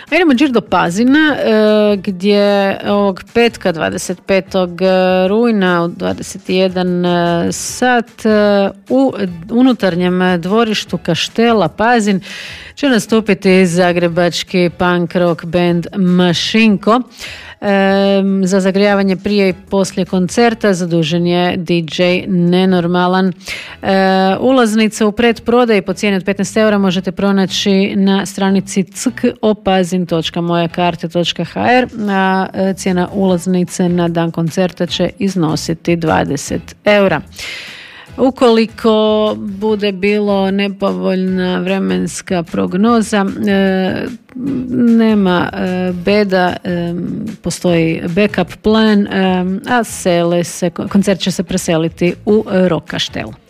Idemo Đir do Pazina, gdje ovog petka 25. rujna u 21 sat u unutarnjem dvorištu Kaštela Pazin će nastupiti zagrebački punk rock band Mašinko. Za zagrijavanje prije i poslije koncerta zadužen je DJ Nenormalan. Ulaznice u predprodaji po cijeni od 15 eura možete pronaći na stranici ckopazin.mojakarte.hr, a cijena ulaznice na dan koncerta će iznositi 20 eura. Ukoliko bude bilo nepovoljna vremenska prognoza, nema beda, postoji backup plan, a koncert će se preseliti u Rock Kaštel.